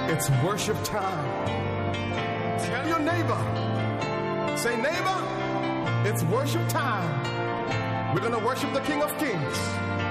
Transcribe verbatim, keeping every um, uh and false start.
It's worship time. Tell your neighbor, say, neighbor, it's worship time. We're going to worship the King of Kings.